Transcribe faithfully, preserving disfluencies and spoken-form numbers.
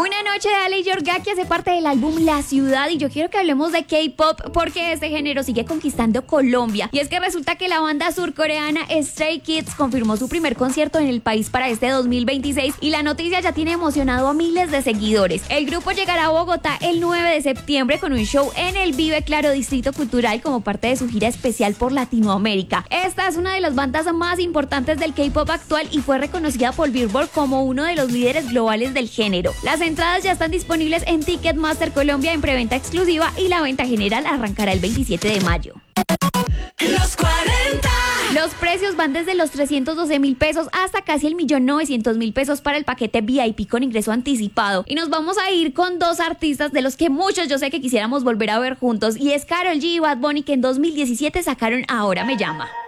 Una noche de Ale Yorga, que hace parte del álbum La Ciudad, y yo quiero que hablemos de K-pop porque este género sigue conquistando Colombia. Y es que resulta que la banda surcoreana Stray Kids confirmó su primer concierto en el país para este dos mil veintiséis y la noticia ya tiene emocionado a miles de seguidores. El grupo llegará a Bogotá el nueve de septiembre con un show en el Vive Claro Distrito Cultural como parte de su gira especial por Latinoamérica. Esta es una de las bandas más importantes del K-pop actual y fue reconocida por Billboard como uno de los líderes globales del género. Las entradas ya están disponibles en Ticketmaster Colombia en preventa exclusiva y la venta general arrancará el veintisiete de mayo. Los cuarenta. Los precios van desde los trescientos doce mil pesos hasta casi el millón novecientos mil pesos para el paquete V I P con ingreso anticipado. Y nos vamos a ir con dos artistas de los que muchos yo sé que quisiéramos volver a ver juntos, y es Karol G y Bad Bunny, que en dos mil diecisiete sacaron Ahora Me Llama.